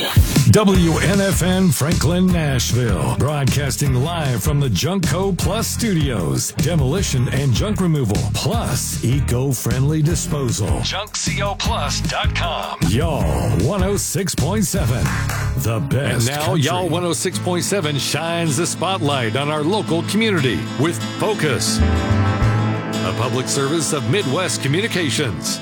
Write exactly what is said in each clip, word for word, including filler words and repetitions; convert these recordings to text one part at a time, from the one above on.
W N F N Franklin, Nashville. Broadcasting live from the Junkco Plus studios. Demolition and junk removal, plus eco-friendly disposal. junk co plus dot com. Y'all one oh six point seven. The best. And now, country. Y'all one oh six point seven shines the spotlight on our local community with Focus, a public service of Midwest Communications.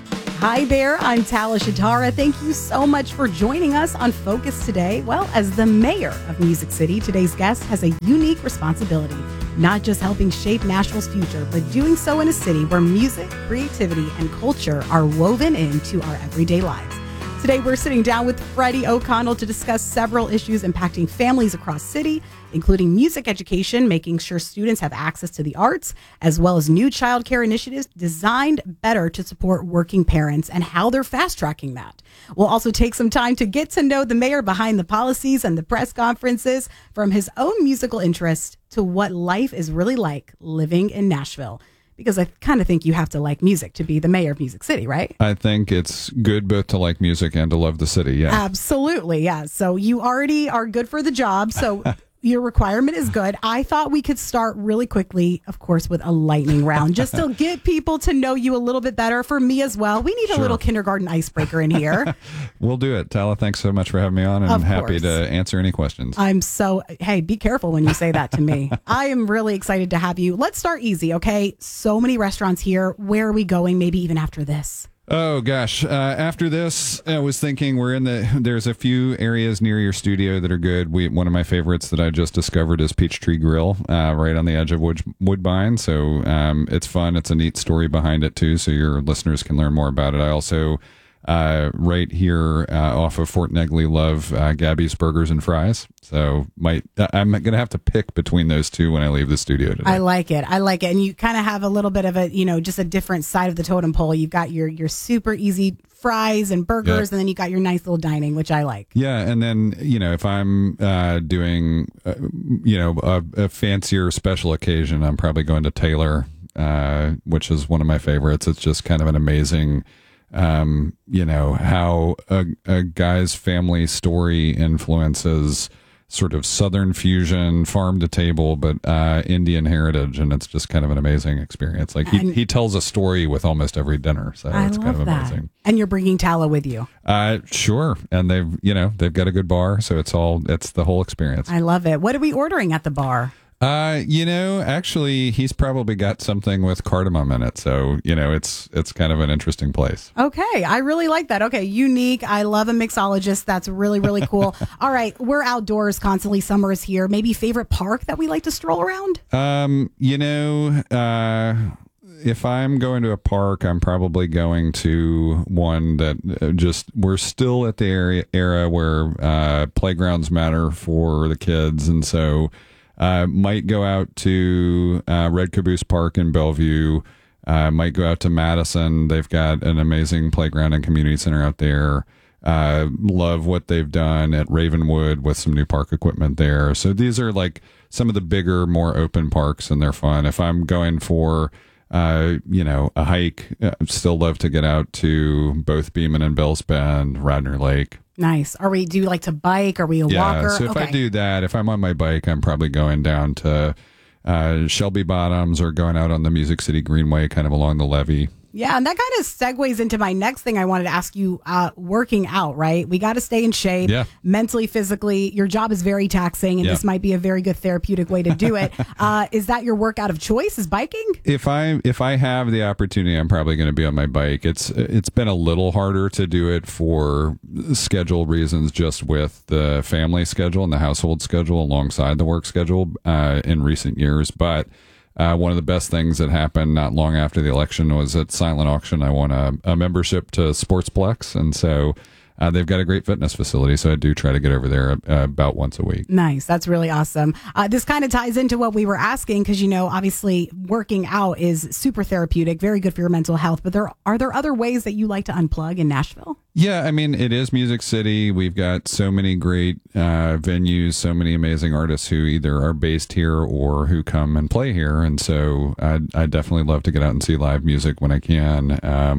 Hi there, I'm Tala Shatara. Thank you so much for joining us on Focus today. Well, as the mayor of Music City, today's guest has a unique responsibility, not just helping shape Nashville's future, but doing so in a city where music, creativity, and culture are woven into our everyday lives. Today, we're sitting down with Freddie O'Connell to discuss several issues impacting families across city, including music education, making sure students have access to the arts, as well as new child care initiatives designed better to support working parents and how they're fast-tracking that. We'll also take some time to get to know the mayor behind the policies and the press conferences, from his own musical interest to what life is really like living in Nashville. Because I kind of think you have to like music to be the mayor of Music City, right? I think it's good both to like music and to love the city, yeah. Absolutely, yeah. So you already are good for the job, so your requirement is good. I thought we could start really quickly, of course, with a lightning round, just to get people to know you a little bit better. For me as well, we need Sure. a little kindergarten icebreaker in here. We'll do it. Tala, thanks so much for having me on, and Of I'm happy course. to answer any questions. I'm so, hey, be careful when you say that to me. I am really excited to have you. Let's start easy, okay? So many restaurants here. Where are we going, maybe even after this? Oh gosh! Uh, after this, I was thinking we're in the. There's a few areas near your studio that are good. We one of my favorites that I just discovered is Peachtree Grill, uh, right on the edge of Wood, Woodbine. So um, it's fun. It's a neat story behind it too, so your listeners can learn more about it. I also uh, right here uh, off of Fort Negley love uh, Gabby's Burgers and Fries. So might I'm gonna have to pick between those two when I leave the studio today. I like it. I like it. And you kind of have a little bit of a, you know, just a different side of the totem pole. You've got your, your super easy fries and burgers, Yeah. and then you got your nice little dining, which I like. Yeah, and then, you know, if I'm uh, doing, uh, you know, a, a fancier special occasion, I'm probably going to Taylor, uh, which is one of my favorites. It's just kind of an amazing, um, you know, how a, a guy's family story influences sort of Southern fusion, farm to table, but uh, Indian heritage, and it's just kind of an amazing experience. Like he, And- he tells a story with almost every dinner, so I it's love kind of that. amazing. And you're bringing Tala with you. Uh, sure, and they've you know they've got a good bar, so it's all it's the whole experience. I love it. What are we ordering at the bar? Uh, you know, actually, he's probably got something with cardamom in it, so you know, it's it's kind of an interesting place. Okay, I really like that. Okay, unique. I love a mixologist. That's really, really cool. All right, we're outdoors constantly. Summer is here. Maybe favorite park that we like to stroll around? Um, you know, uh, if I'm going to a park, I'm probably going to one that uh, just we're still at the area era where uh, playgrounds matter for the kids, and so. Uh, might go out to uh, Red Caboose Park in Bellevue. Uh, might go out to Madison. They've got an amazing playground and community center out there. Uh, love what they've done at Ravenwood with some new park equipment there. So these are like some of the bigger, more open parks, and they're fun. If I'm going for, uh, you know, a hike, I still love to get out to both Beeman and Bell's Bend, Radnor Lake. Nice. Are we, do you like to bike? Are we a Yeah, walker? so if okay. I do that, if I'm on my bike, I'm probably going down to uh, Shelby Bottoms or going out on the Music City Greenway, kind of along the levee. Yeah, and that kind of segues into my next thing I wanted to ask you, uh, working out, right? We got to stay in shape, Yeah. mentally, physically. Your job is very taxing, and Yeah. this might be a very good therapeutic way to do it. uh, is that your workout of choice, is biking? If I if I have the opportunity, I'm probably going to be on my bike. It's it's been a little harder to do it for schedule reasons, just with the family schedule and the household schedule alongside the work schedule uh, in recent years, but. Uh, one of the best things that happened not long after the election was at silent auction. I won a, a membership to Sportsplex, and so uh, they've got a great fitness facility. So I do try to get over there uh, about once a week. Nice. That's really awesome. Uh, this kind of ties into what we were asking because, you know, obviously working out is super therapeutic, very good for your mental health. But there are there other ways that you like to unplug in Nashville? Yeah, I mean, it is Music City. We've got so many great uh, venues, so many amazing artists who either are based here or who come and play here. And so I I definitely love to get out and see live music when I can. Um,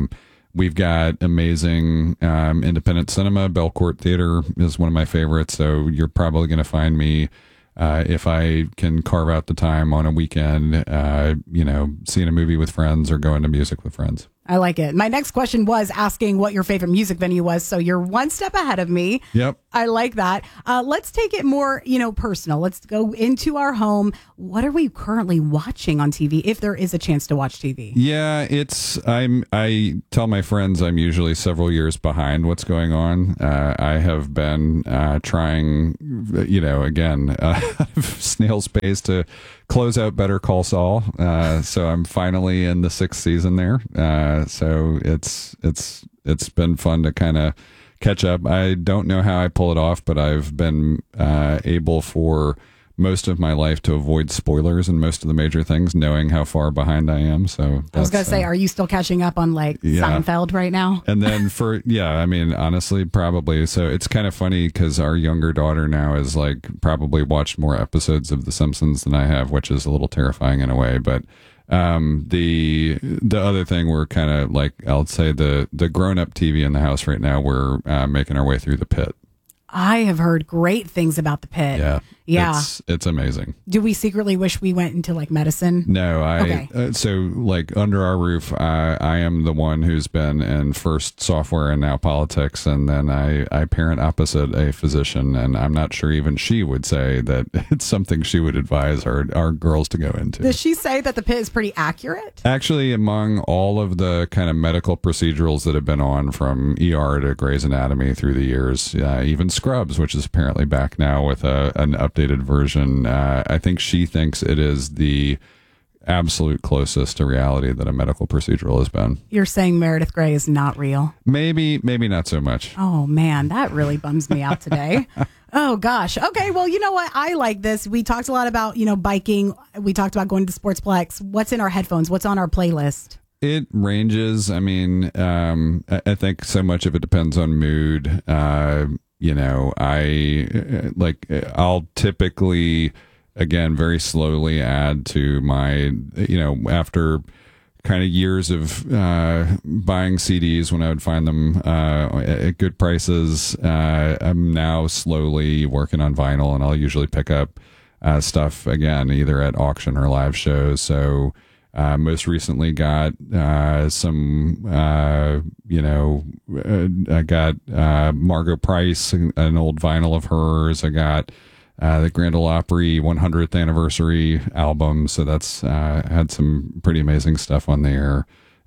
We've got amazing um, independent cinema. Belcourt Theater is one of my favorites. So you're probably going to find me, uh, if I can carve out the time on a weekend, uh, you know, seeing a movie with friends or going to music with friends. I like it. My next question was asking what your favorite music venue was. So you're one step ahead of me. Yep. I like that. Uh, let's take it more, you know, personal. Let's go into our home. What are we currently watching on T V, if there is a chance to watch T V? Yeah, it's, I'm, I tell my friends I'm usually several years behind what's going on. Uh, I have been uh, trying, you know, again, uh, snail's pace to close out Better Call Saul. Uh, so I'm finally in the sixth season there. Uh, so it's, it's, it's been fun to kind of catch up. I don't know how I pull it off, but I've been uh, able for most of my life to avoid spoilers and most of the major things, knowing how far behind I am. So I was going to say, uh, are you still catching up on like yeah. Seinfeld right now? And then for, yeah, I mean, honestly, probably. So it's kind of funny because our younger daughter now is like probably watched more episodes of The Simpsons than I have, which is a little terrifying in a way. But um, the the other thing, we're kind of like, I'll say the, the grown up T V in the house right now, we're uh, making our way through The Pit. I have heard great things about The Pit. Yeah. Yeah. It's, it's amazing. Do we secretly wish we went into like medicine? No, I, Okay. uh, so like under our roof, I, I am the one who's been in first software and now politics. And then I, I parent opposite a physician, and I'm not sure even she would say that it's something she would advise our, our girls to go into. Does she say that The Pit is pretty accurate? Actually, among all of the kind of medical procedurals that have been on, from E R to Grey's Anatomy through the years, uh, even Scrubs, which is apparently back now with a, an updated version, uh, I think she thinks it is the absolute closest to reality that a medical procedural has been. You're saying Meredith Grey is not real? Maybe, maybe not so much. Oh man, that really bums me out today. Oh gosh. Okay, well, you know what? I like this. We talked a lot about, you know, biking. We talked about going to Sportsplex. What's in our headphones? What's on our playlist? It ranges. I mean, um, I, I think so much of it depends on mood. Uh, you know, I uh, like, I'll typically, again, very slowly add to my, you know, after kind of years of uh, buying C Ds when I would find them uh, at good prices. Uh, I'm now slowly working on vinyl, and I'll usually pick up uh, stuff again, either at auction or live shows. So uh, most recently got uh, some, uh, you know, uh, I got uh, Margot Price, an old vinyl of hers. I got Uh, the Grand Ole Opry one hundredth anniversary album. So that's uh, had some pretty amazing stuff on there.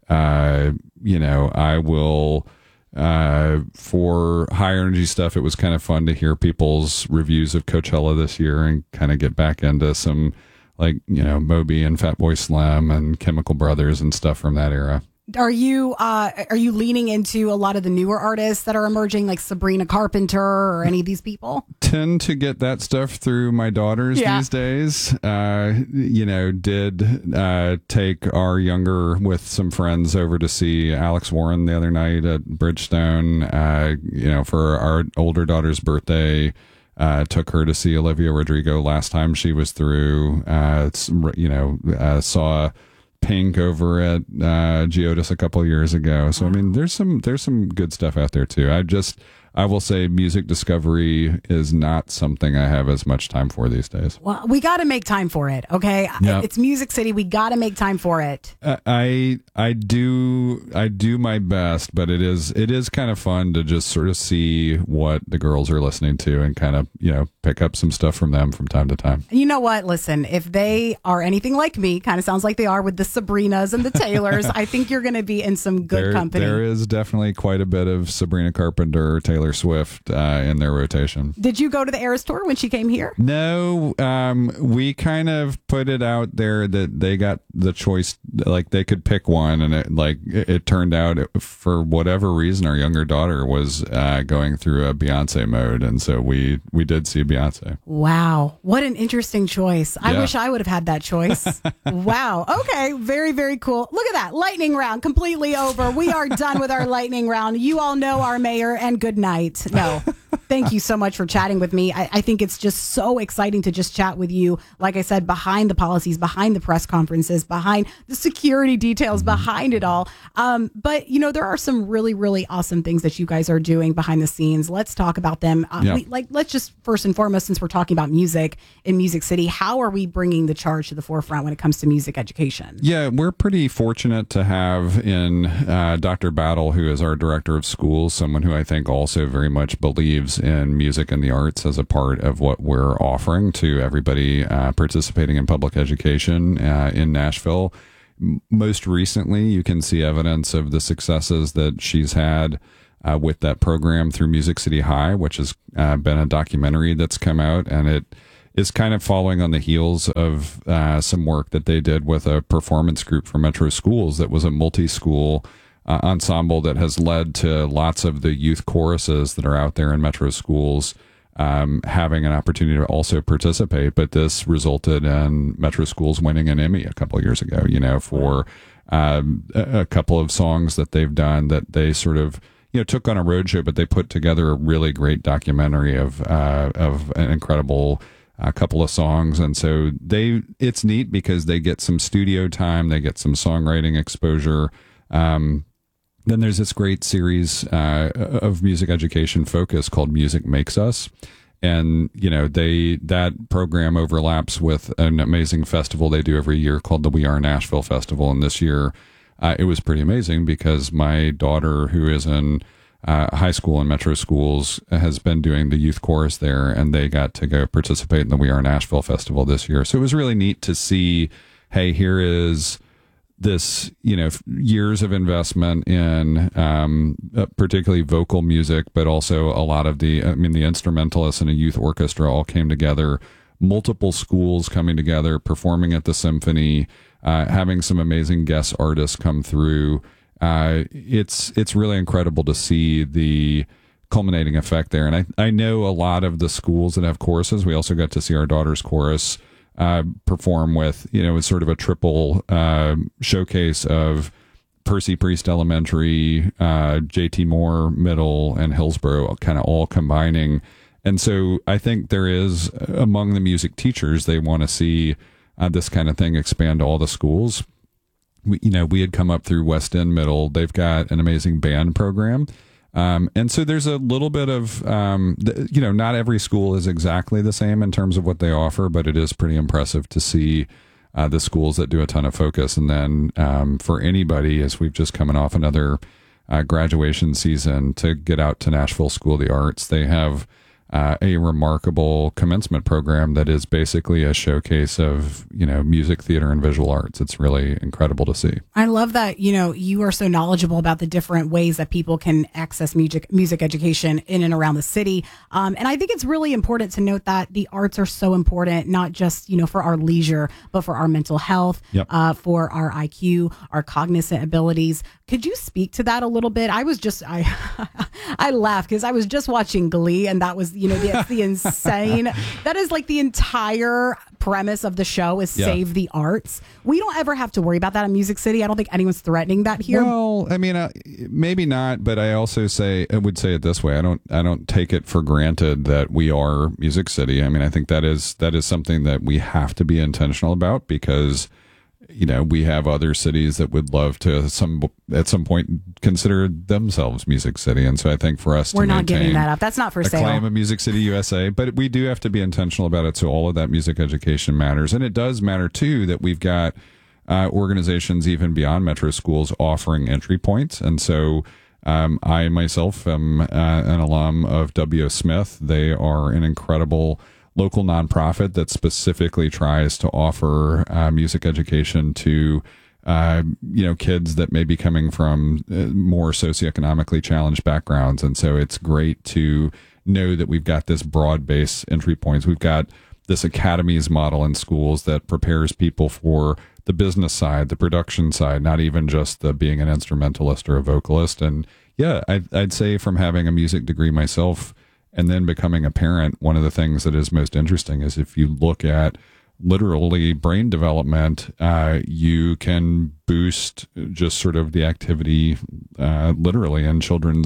Uh, you know, I will, uh, for high energy stuff, it was kind of fun to hear people's reviews of Coachella this year and kind of get back into some, like, you know, Moby and Fatboy Slim and Chemical Brothers and stuff from that era. Are you uh, are you leaning into a lot of the newer artists that are emerging, like Sabrina Carpenter or any of these people? Tend to get that stuff through my daughters Yeah. these days. Uh, you know, did uh, take our younger with some friends over to see Alex Warren the other night at Bridgestone. Uh, you know, for our older daughter's birthday, uh, took her to see Olivia Rodrigo last time she was through. Uh, it's, you know, uh, saw Pink over at uh, Geodis a couple of years ago. So, I mean, there's some there's some good stuff out there, too. I just, I will say music discovery is not something I have as much time for these days. Well, we got to make time for it, okay? Yep. It's Music City. We got to make time for it. Uh, I I do I do my best, but it is it is kind of fun to just sort of see what the girls are listening to and kind of, you know, pick up some stuff from them from time to time. You know what? Listen, if they are anything like me, kind of sounds like they are with the Sabrinas and the Taylors, I think you're going to be in some good there, company. There is definitely quite a bit of Sabrina Carpenter, Taylor Swift uh, in their rotation. Did you go to the Eras Tour when she came here? No, um, we kind of put it out there that they got the choice, like they could pick one, and it like it, it turned out it, for whatever reason, our younger daughter was uh, going through a Beyonce mode, and so we we did see Beyonce. Wow, what an interesting choice. I Yeah. wish I would have had that choice. Wow. Okay, very, very cool. Look at that. Lightning round completely over. We are done with our lightning round. You all know our mayor, and good night. No. thank you so much for chatting with me. I, I think it's just so exciting to just chat with you. Like I said, behind the policies, behind the press conferences, behind the security details, mm-hmm. behind it all. Um, but, you know, there are some really, really awesome things that you guys are doing behind the scenes. Let's talk about them. Uh, yeah. we, like, let's just first and foremost, since we're talking about music in Music City, how are we bringing the charge to the forefront when it comes to music education? Yeah, we're pretty fortunate to have in uh, Doctor Battle, who is our director of schools, someone who I think also very much believes in music and the arts as a part of what we're offering to everybody uh, participating in public education uh, in Nashville. M- most recently, you can see evidence of the successes that she's had uh, with that program through Music City High, which has uh, been a documentary that's come out, and it is kind of following on the heels of uh, some work that they did with a performance group for Metro Schools that was a multi-school uh, ensemble that has led to lots of the youth choruses that are out there in Metro Schools um, having an opportunity to also participate. But this resulted in Metro Schools winning an Emmy a couple of years ago, you know, for um, a, a couple of songs that they've done that they sort of, you know, took on a roadshow, but they put together a really great documentary of uh, of an incredible a couple of songs. And so they, it's neat because they get some studio time, they get some songwriting exposure. Um, then there's this great series uh, of music education focus called Music Makes Us. And, you know, they, that program overlaps with an amazing festival they do every year called the We Are Nashville Festival. And this year, uh, it was pretty amazing because my daughter, who is in Uh, high school and Metro Schools, has been doing the youth chorus there, and they got to go participate in the We Are Nashville Festival this year. So it was really neat to see, hey, here is this, you know, years of investment in um, uh, particularly vocal music, but also a lot of the, I mean, the instrumentalists and a youth orchestra all came together, multiple schools coming together, performing at the symphony, uh, having some amazing guest artists come through. Uh, it's it's really incredible to see the culminating effect there. And I, I know a lot of the schools that have choruses. We also got to see our daughter's chorus uh, perform with, you know, it's sort of a triple uh, showcase of Percy Priest Elementary, uh, J T Moore Middle, and Hillsborough kind of all combining. And so I think there is, among the music teachers, they want to see uh, this kind of thing expand to all the schools. We, you know, we had come up through West End Middle. They've got an amazing band program. Um, and so there's a little bit of, um, the, you know, not every school is exactly the same in terms of what they offer, but it is pretty impressive to see uh, the schools that do a ton of focus. And then um, for anybody, as we've just coming off another uh, graduation season, to get out to Nashville School of the Arts, they have Uh, a remarkable commencement program that is basically a showcase of, you know, music, theater, and visual arts. It's really incredible to see. I love that, you know, you are so knowledgeable about the different ways that people can access music music education in and around the city. Um, and I think it's really important to note that the arts are so important, not just, you know, for our leisure, but for our mental health, yep. uh, for our I Q, our cognizant abilities. Could you speak to that a little bit? I was just, I I laughed because I was just watching Glee, and that was, you know, the, the insane, that is like the entire premise of the show is yeah. save the arts. We don't ever have to worry about that in Music City. I don't think anyone's threatening that here. Well, I mean, uh, maybe not, but I also say, I would say it this way. I don't, I don't take it for granted that we are Music City. I mean, I think that is, that is something that we have to be intentional about because, you know, we have other cities that would love to some at some point consider themselves Music City, and so I think for us, we're to not giving that up. That's not for a sale. Claim of Music City U S A, but we do have to be intentional about it. So all of that music education matters, and it does matter too that we've got uh, organizations even beyond Metro Schools offering entry points, and so. Um, I myself am uh, an alum of W O Smith. They are an incredible local nonprofit that specifically tries to offer uh, music education to uh, you know kids that may be coming from uh, more socioeconomically challenged backgrounds, and so it's great to know that we've got this broad base entry points. We've got this academies model in schools that prepares people for the business side, the production side, not even just the being an instrumentalist or a vocalist. And yeah, I'd, I'd say from having a music degree myself and then becoming a parent, one of the things that is most interesting is if you look at literally brain development, uh, you can boost just sort of the activity uh, literally in children's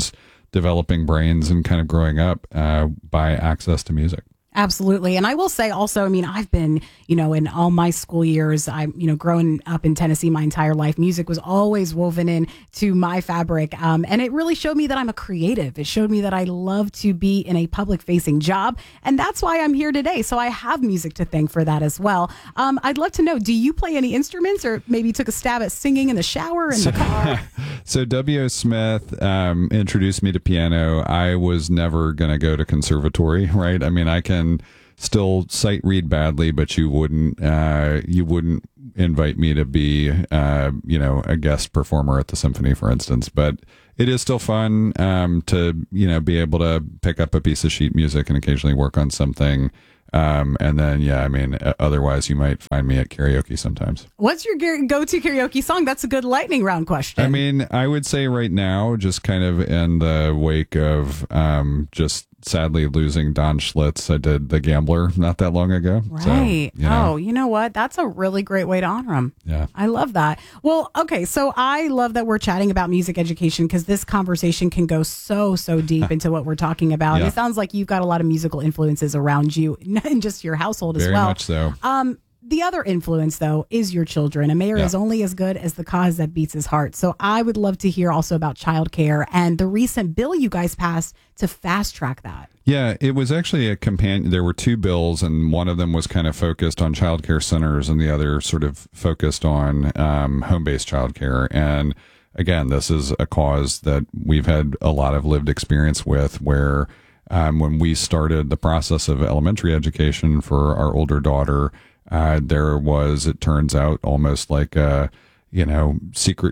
developing brains and kind of growing up uh, by access to music. Absolutely. And I will say also, I mean, I've been, you know, in all my school years, I'm, you know, growing up in Tennessee my entire life, music was always woven in to my fabric. Um, and it really showed me that I'm a creative. It showed me that I love to be in a public facing job. And that's why I'm here today. So I have music to thank for that as well. Um, I'd love to know, do you play any instruments or maybe took a stab at singing in the shower, in so, the car? So W O. Smith um, introduced me to piano. I was never going to go to conservatory, right? I mean, I can still sight read badly, but you wouldn't uh, you wouldn't invite me to be uh, you know a guest performer at the symphony, for instance. But it is still fun um, to you know be able to pick up a piece of sheet music and occasionally work on something. Um, and then, yeah, I mean, otherwise you might find me at karaoke sometimes. What's your go-to karaoke song? That's a good lightning round question. I mean, I would say right now, just kind of in the wake of um, just sadly losing Don Schlitz, I did The Gambler not that long ago. Right. So, you know. Oh, you know what? That's a really great way to honor him. Yeah. I love that. Well, okay. So I love that we're chatting about music education because this conversation can go so, so deep into what we're talking about. Yeah. It sounds like you've got a lot of musical influences around you and just your household as Very well. much so. Um, The other influence, though, is your children. A mayor Yeah. is only as good as the cause that beats his heart. So I would love to hear also about childcare and the recent bill you guys passed to fast track that. Yeah, it was actually a companion. There were two bills, and one of them was kind of focused on childcare centers, and the other sort of focused on um, home-based childcare. And again, this is a cause that we've had a lot of lived experience with, where um, when we started the process of elementary education for our older daughter, uh, there was, it turns out, almost like a you know secret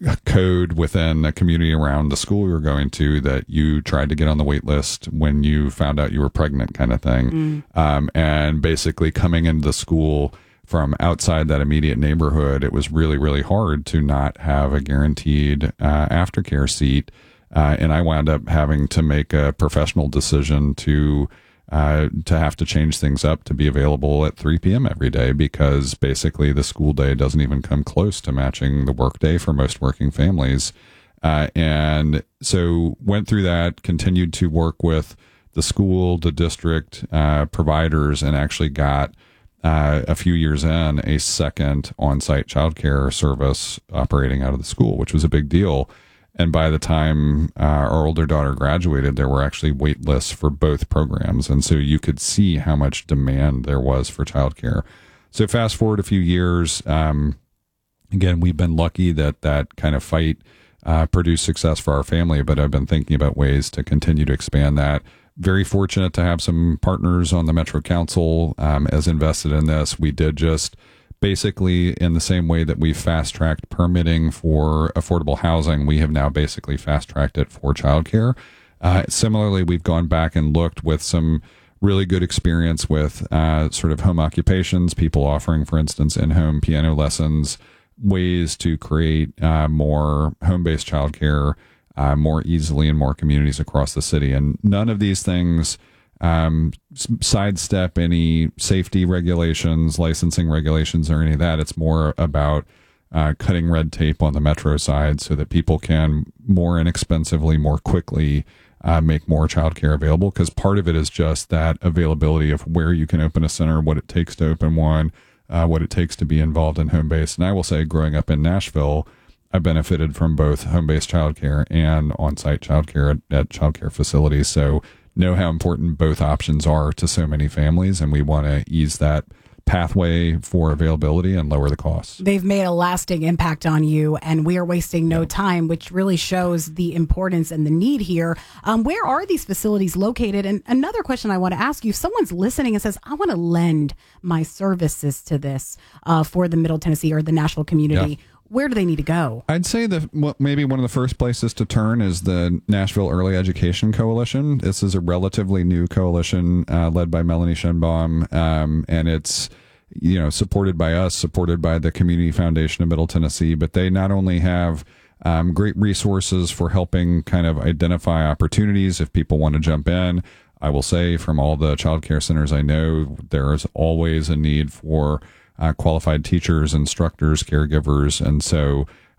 code within a community around the school we were going to that you tried to get on the wait list when you found out you were pregnant, kind of thing. Mm. Um, and basically coming into the school from outside that immediate neighborhood, it was really, really hard to not have a guaranteed uh, aftercare seat. Uh, and I wound up having to make a professional decision to Uh, to have to change things up to be available at three p.m. every day, because basically the school day doesn't even come close to matching the work day for most working families. Uh, and so went through that, continued to work with the school, the district uh, providers, and actually got uh, a few years in a second on-site childcare service operating out of the school, which was a big deal. And by the time uh, our older daughter graduated, there were actually wait lists for both programs. And so you could see how much demand there was for childcare. So fast forward a few years, um, again, we've been lucky that that kind of fight uh, produced success for our family, but I've been thinking about ways to continue to expand that. Very fortunate to have some partners on the Metro Council um, as invested in this. We did just basically, in the same way that we fast-tracked permitting for affordable housing, we have now basically fast-tracked it for childcare. Uh, similarly, we've gone back and looked with some really good experience with uh, sort of home occupations, people offering, for instance, in-home piano lessons, ways to create uh, more home-based childcare uh, more easily in more communities across the city. And none of these things Um, sidestep any safety regulations, licensing regulations, or any of that. It's more about uh, cutting red tape on the metro side so that people can more inexpensively, more quickly uh, make more childcare available. Because part of it is just that availability of where you can open a center, what it takes to open one, uh, what it takes to be involved in home base. And I will say, growing up in Nashville, I benefited from both home-based childcare and on-site childcare at, at childcare facilities. So know how important both options are to so many families, and we want to ease that pathway for availability and lower the costs. They've made a lasting impact on you, and we are wasting no time, which really shows the importance and the need here. Um, where are these facilities located? And another question I want to ask you, if someone's listening and says, I want to lend my services to this uh, for the Middle Tennessee or the Nashville community, yeah. where do they need to go? I'd say that well, maybe one of the first places to turn is the Nashville Early Education Coalition. This is a relatively new coalition uh, led by Melanie Schenbaum, um, and it's you know supported by us, supported by the Community Foundation of Middle Tennessee. But they not only have um, great resources for helping kind of identify opportunities if people want to jump in. I will say, from all the child care centers I know, there is always a need for Uh, qualified teachers, instructors, caregivers. And so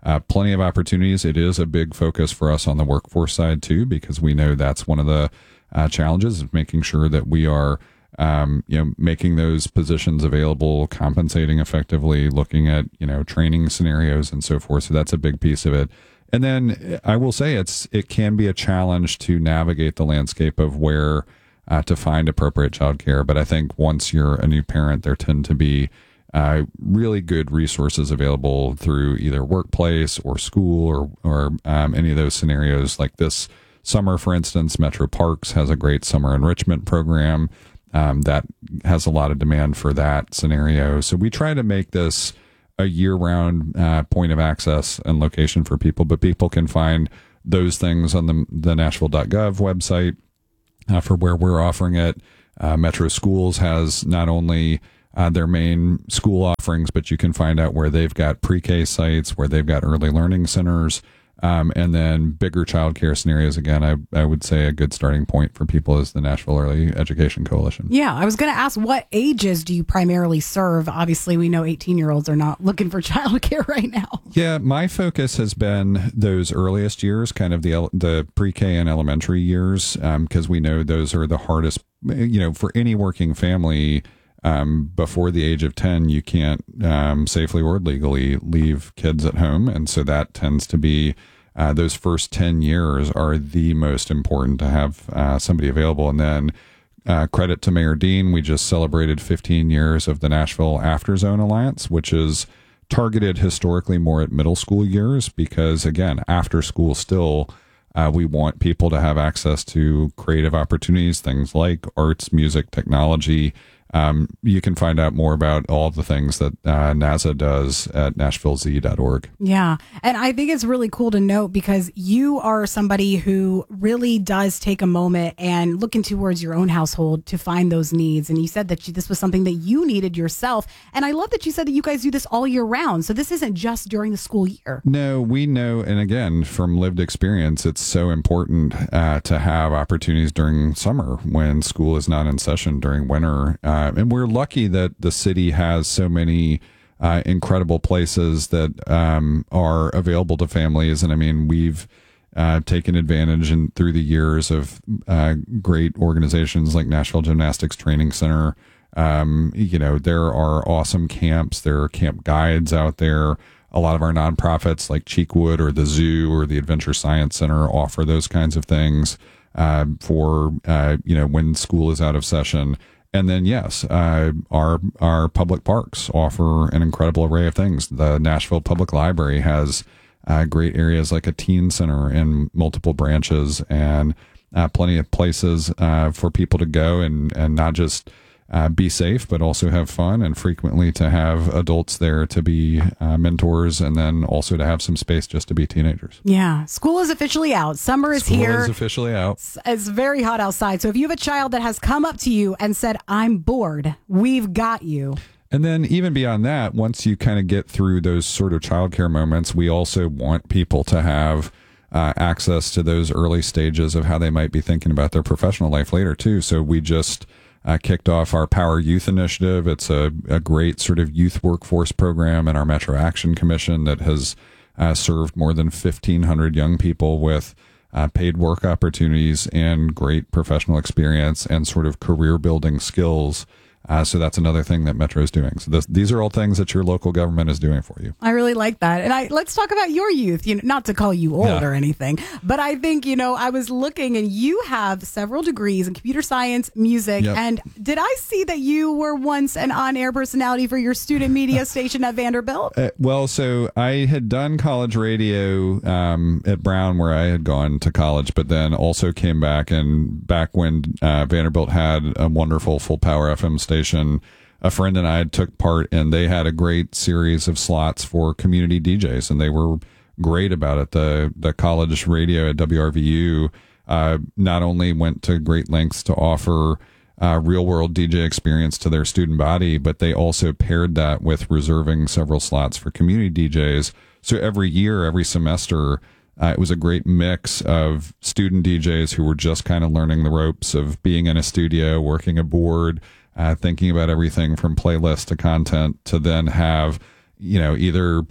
uh, plenty of opportunities. It is a big focus for us on the workforce side too, because we know that's one of the uh, challenges of making sure that we are, um, you know, making those positions available, compensating effectively, looking at, you know, training scenarios and so forth. So that's a big piece of it. And then I will say it's it can be a challenge to navigate the landscape of where uh, to find appropriate childcare. But I think once you're a new parent, there tend to be uh, really good resources available through either workplace or school or or um, any of those scenarios. Like this summer, for instance, Metro Parks has a great summer enrichment program um, that has a lot of demand for that scenario. So we try to make this a year-round uh, point of access and location for people, but people can find those things on the, the Nashville dot gov website uh, for where we're offering it. Uh, Metro Schools has not only uh, their main school offerings, but you can find out where they've got pre-K sites, where they've got early learning centers, um, and then bigger childcare scenarios. Again, I, I would say a good starting point for people is the Nashville Early Education Coalition. Yeah, I was going to ask, what ages do you primarily serve? Obviously, we know eighteen-year-olds are not looking for childcare right now. Yeah, my focus has been those earliest years, kind of the the pre-K and elementary years, because um, we know those are the hardest. You know, for any working family, um, before the age of ten, you can't um, safely or legally leave kids at home, and so that tends to be uh, those first ten years are the most important to have uh, somebody available. And then uh, credit to Mayor Dean, we just celebrated fifteen years of the Nashville After Zone Alliance, which is targeted historically more at middle school years, because again, after school still, uh, we want people to have access to creative opportunities, things like arts, music, technology. Um, you can find out more about all the things that uh, NASA does at nashville z dot org. Yeah. And I think it's really cool to note, because you are somebody who really does take a moment and look into towards your own household to find those needs. And you said that you, this was something that you needed yourself. And I love that you said that you guys do this all year round. So this isn't just during the school year. No, we know. And again, from lived experience, it's so important uh, to have opportunities during summer when school is not in session, during winter. Uh, and we're lucky that the city has so many uh, incredible places that um, are available to families. And I mean, we've uh, taken advantage and through the years of uh, great organizations like Nashville Gymnastics Training Center. Um, you know, there are awesome camps. There are camp guides out there. A lot of our nonprofits like Cheekwood or the Zoo or the Adventure Science Center offer those kinds of things uh, for, uh, you know, when school is out of session. And then, yes, uh, our our public parks offer an incredible array of things. The Nashville Public Library has uh, great areas like a teen center in multiple branches, and uh, plenty of places uh, for people to go and, and not just uh, be safe, but also have fun, and frequently to have adults there to be uh, mentors, and then also to have some space just to be teenagers. Yeah. School is officially out. Summer is School here. School is officially out. It's, it's very hot outside. So if you have a child that has come up to you and said, I'm bored, we've got you. And then even beyond that, once you kind of get through those sort of childcare moments, we also want people to have uh, access to those early stages of how they might be thinking about their professional life later, too. So we just Uh, kicked off our Power Youth Initiative. It's a, a great sort of youth workforce program in our Metro Action Commission that has uh, served more than fifteen hundred young people with uh, paid work opportunities and great professional experience and sort of career building skills. Uh, so that's another thing that Metro is doing. So this, these are all things that your local government is doing for you. I really like that. And I let's talk about your youth, you know, not to call you old yeah. or anything, but I think, you know, I was looking and you have several degrees in computer science, music. Yep. And did I see that you were once an on-air personality for your student media station at Vanderbilt? Uh, well, so I had done college radio um, at Brown, where I had gone to college, but then also came back. And back when uh, Vanderbilt had a wonderful full power F M station, a friend and I took part, and they had a great series of slots for community D Js, and they were great about it. The the college radio at W R V U uh, not only went to great lengths to offer uh, real world D J experience to their student body, but they also paired that with reserving several slots for community D Js. So every year, every semester, Uh, it was a great mix of student D Js who were just kind of learning the ropes of being in a studio, working a board, uh, thinking about everything from playlist to content, to then have, you know, either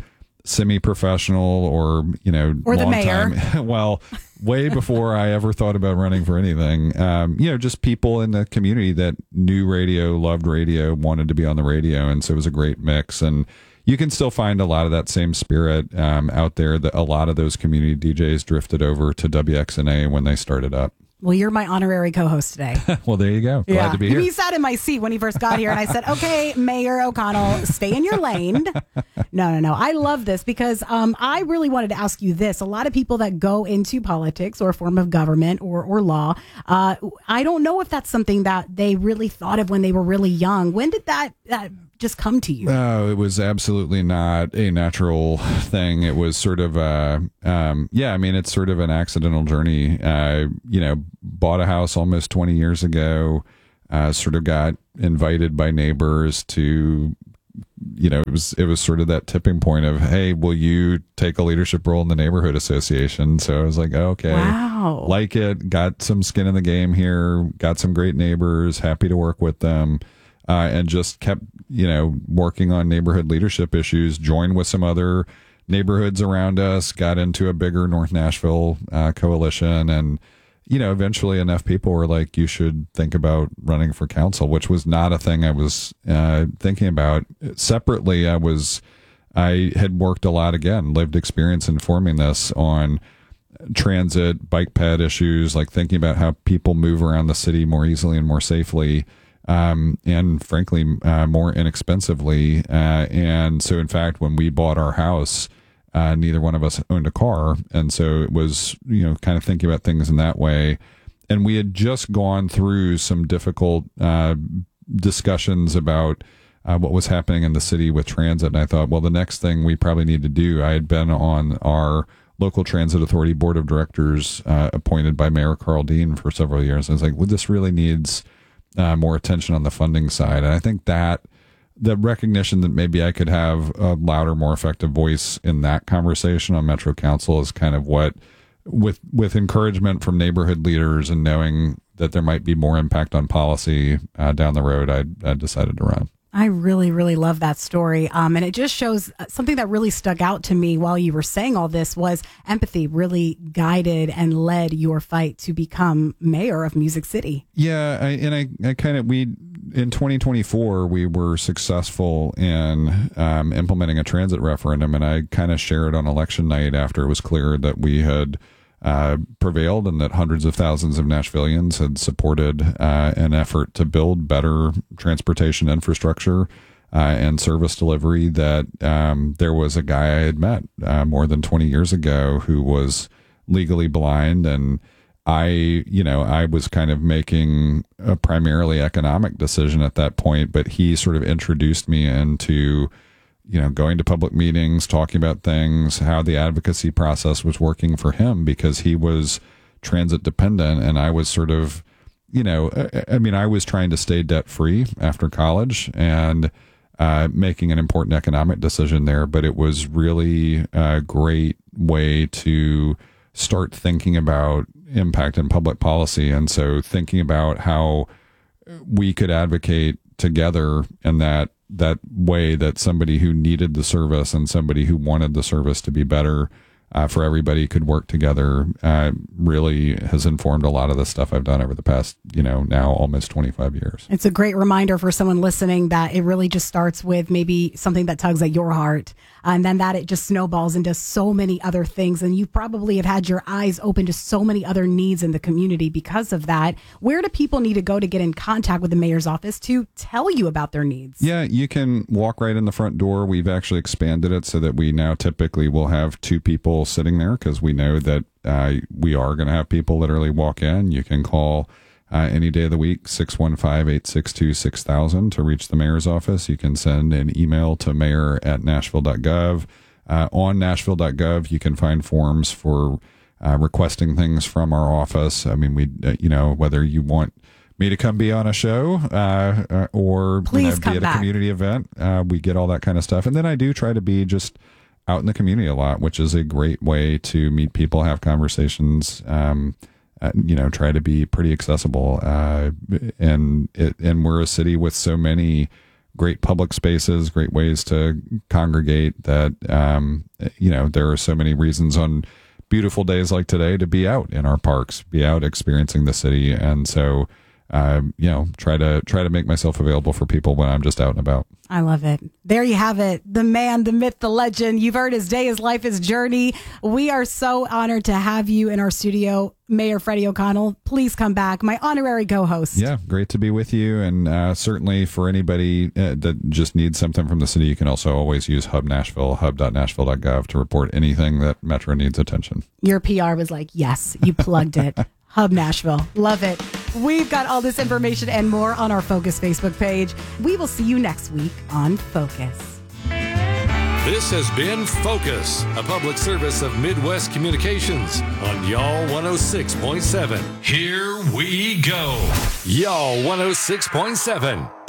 semi-professional or, you know, or the long mayor. Time. Well, way before I ever thought about running for anything, um, you know, just people in the community that knew radio, loved radio, wanted to be on the radio. And so it was a great mix. And you can still find a lot of that same spirit um, out there. That a lot of those community D Js drifted over to W X N A when they started up. Well, you're my honorary co-host today. Well, there you go. Glad yeah. to be here. He sat in my seat when he first got here, and I said, okay, Mayor O'Connell, stay in your lane. No, no, no. I love this because um, I really wanted to ask you this. A lot of people that go into politics or a form of government or, or law, uh, I don't know if that's something that they really thought of when they were really young. When did that, that just come to you? Oh, it was absolutely not a natural thing. It was sort of, uh, um, yeah, I mean, it's sort of an accidental journey. Uh, you know, bought a house almost twenty years ago, uh, sort of got invited by neighbors to, you know, it was, it was sort of that tipping point of, hey, will you take a leadership role in the neighborhood association? So I was like, okay, wow. Like it, got some skin in the game here, got some great neighbors, happy to work with them. Uh, and just kept, you know, working on neighborhood leadership issues, joined with some other neighborhoods around us, got into a bigger North Nashville uh, coalition. And, you know, eventually enough people were like, you should think about running for council, which was not a thing I was uh, thinking about. Separately, I was, I had worked a lot, again, lived experience informing this on transit, bike ped issues, like thinking about how people move around the city more easily and more safely. Um, and frankly, uh, more inexpensively. Uh, and so in fact, when we bought our house, uh, neither one of us owned a car. And so it was, you know, kind of thinking about things in that way. And we had just gone through some difficult, uh, discussions about, uh, what was happening in the city with transit. And I thought, well, the next thing we probably need to do, I had been on our local transit authority board of directors, uh, appointed by Mayor Carl Dean for several years. I was like, well, this really needs Uh, more attention on the funding side. And I think that the recognition that maybe I could have a louder, more effective voice in that conversation on Metro Council is kind of what, with with encouragement from neighborhood leaders and knowing that there might be more impact on policy uh, down the road, I, I decided to run. I really, really love that story. Um, and it just shows something that really stuck out to me while you were saying all this was empathy really guided and led your fight to become mayor of Music City. Yeah. I, and I, I kind of, we, in twenty twenty-four, we were successful in um, implementing a transit referendum. And I kind of shared on election night after it was clear that we had Uh, prevailed and that hundreds of thousands of Nashvillians had supported uh, an effort to build better transportation infrastructure uh, and service delivery, that um, there was a guy I had met uh, more than twenty years ago who was legally blind. And I, you know, I was kind of making a primarily economic decision at that point, but he sort of introduced me into, you know, going to public meetings, talking about things, how the advocacy process was working for him, because he was transit dependent. And I was sort of, you know, I, I mean, I was trying to stay debt free after college and uh, making an important economic decision there. But it was really a great way to start thinking about impact in public policy. And so thinking about how we could advocate together in that that way, that somebody who needed the service and somebody who wanted the service to be better uh, for everybody could work together, uh, really has informed a lot of the stuff I've done over the past, you know, now almost twenty-five years. It's a great reminder for someone listening that it really just starts with maybe something that tugs at your heart, and then that it just snowballs into so many other things. And you probably have had your eyes open to so many other needs in the community because of that. Where do people need to go to get in contact with the mayor's office to tell you about their needs? Yeah, you can walk right in the front door. We've actually expanded it so that we now typically will have two people sitting there, because we know that uh, we are going to have people literally walk in. You can call uh, any day of the week, six one five, eight six two, six thousand to reach the mayor's office. You can send an email to mayor at nashville dot gov. Uh, on nashville dot gov, you can find forms for uh, requesting things from our office. I mean, we, uh, you know, whether you want me to come be on a show uh, uh, or you know, be at a community event, uh, we get all that kind of stuff. And then I do try to be just out in the community a lot, which is a great way to meet people, have conversations, um, uh, you know, try to be pretty accessible. Uh, and it, and we're a city with so many great public spaces, great ways to congregate, that, um, you know, there are so many reasons on beautiful days like today to be out in our parks, be out experiencing the city. And so, um, you know, try to try to make myself available for people when I'm just out and about. I love it. There you have it. The man, the myth, the legend. You've heard his day, his life, his journey. We are so honored to have you in our studio, Mayor Freddie O'Connell. Please come back, my honorary co-host. Yeah, great to be with you. And uh, certainly for anybody uh, that just needs something from the city, you can also always use Hub Nashville, hub dot nashville dot gov to report anything that Metro needs attention. Your P R was like, yes, you plugged it. Hub Nashville. Love it. We've got all this information and more on our Focus Facebook page. We will see you next week on Focus. This has been Focus, a public service of Midwest Communications on Y'all one oh six point seven. Here we go. Y'all one oh six point seven.